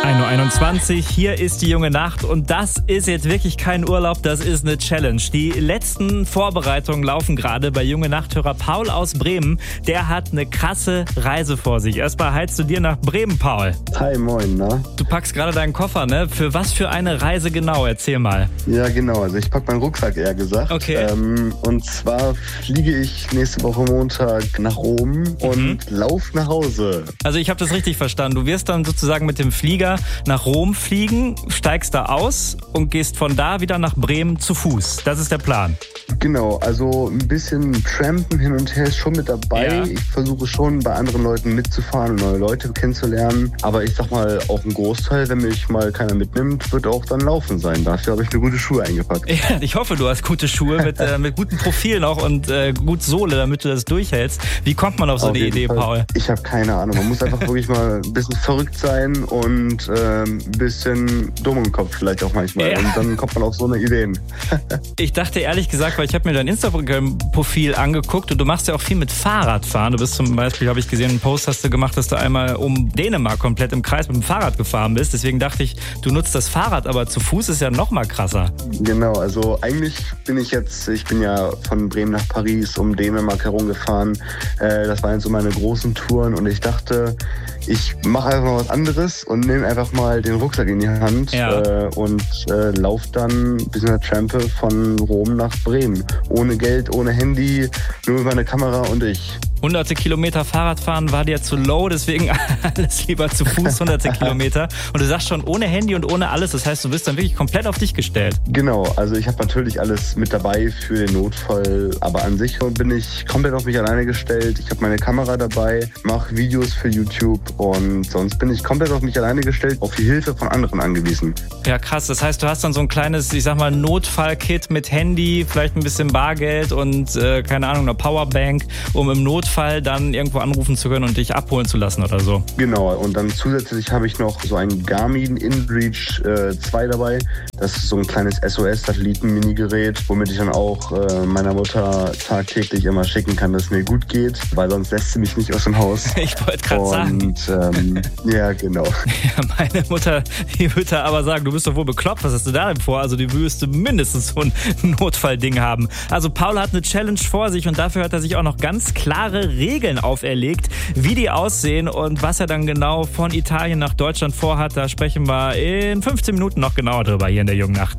1:21 Uhr, hier ist die junge Nacht und das ist jetzt wirklich kein Urlaub, das ist eine Challenge. Die letzten Vorbereitungen laufen gerade bei junge Nachthörer Paul aus Bremen. Der hat eine krasse Reise vor sich. Erstmal hi zu dir nach Bremen, Paul. Hi, moin, na? Du packst gerade deinen Koffer, ne? Für was für eine Reise genau? Erzähl mal. Ja, genau. Also ich pack meinen Rucksack, eher gesagt. Okay. Und zwar fliege ich nächste Woche Montag nach Rom und laufe nach Hause. Also ich habe das richtig verstanden. Du wirst dann sozusagen mit dem Flieger nach Rom fliegen, steigst da aus und gehst von da wieder nach Bremen zu Fuß. Das ist der Plan. Genau, also ein bisschen Trampen hin und her ist schon mit dabei. Ja. Ich versuche schon bei anderen Leuten mitzufahren und neue Leute kennenzulernen. Aber ich sag mal, auch ein Großteil, wenn mich mal keiner mitnimmt, wird auch dann laufen sein. Dafür habe ich mir gute Schuhe eingepackt. Ja, ich hoffe, du hast gute Schuhe mit gutem Profil noch und gut Sohle, damit du das durchhältst. Wie kommt man auf so eine Idee, Paul? Ich habe keine Ahnung. Man muss einfach wirklich mal ein bisschen verrückt sein und ein bisschen dumm im Kopf vielleicht auch manchmal. Ja. Und dann kommt man auf so eine Ideen. Ich dachte ehrlich gesagt, weil ich habe mir dein Instagram-Profil angeguckt und du machst ja auch viel mit Fahrradfahren. Du bist zum Beispiel, habe ich gesehen, einen Post hast du gemacht, dass du einmal um Dänemark komplett im Kreis mit dem Fahrrad gefahren bist. Deswegen dachte ich, du nutzt das Fahrrad, aber zu Fuß ist ja noch mal krasser. Genau, also eigentlich ich bin ja von Bremen nach Paris um Dänemark herumgefahren. Das waren jetzt so meine großen Touren und ich dachte, ich mache einfach mal was anderes und nehme einfach mal den Rucksack in die Hand und laufe dann bis in der Trampe von Rom nach Bremen. Ohne Geld, ohne Handy, nur meine Kamera und ich. Hunderte Kilometer Fahrradfahren war dir zu low, deswegen alles lieber zu Fuß, hunderte Kilometer. Und du sagst schon, ohne Handy und ohne alles, das heißt, du bist dann wirklich komplett auf dich gestellt. Genau, also ich habe natürlich alles mit dabei für den Notfall, aber an sich bin ich komplett auf mich alleine gestellt. Ich habe meine Kamera dabei, mache Videos für YouTube und sonst bin ich komplett auf mich alleine gestellt, auf die Hilfe von anderen angewiesen. Ja, krass. Das heißt, du hast dann so ein kleines, ich sag mal, Notfallkit mit Handy, vielleicht ein bisschen Bargeld und, keine Ahnung, eine Powerbank, um im Notfall dann irgendwo anrufen zu können und dich abholen zu lassen oder so. Genau, und dann zusätzlich habe ich noch so ein Garmin InReach 2 dabei. Das ist so ein kleines SOS-Satelliten-Mini-Gerät, womit ich dann auch meiner Mutter tagtäglich immer schicken kann, dass es mir gut geht, weil sonst lässt sie mich nicht aus dem Haus. Ich wollte gerade sagen. Ja, genau. Ja, meine Mutter, die würde aber sagen, du bist doch wohl bekloppt, was hast du da denn vor? Also die müsste mindestens so ein Notfallding haben. Also Paul hat eine Challenge vor sich und dafür hat er sich auch noch ganz klare Regeln auferlegt, wie die aussehen und was er dann genau von Italien nach Deutschland vorhat. Da sprechen wir in 15 Minuten noch genauer drüber hier in der jungen Nacht.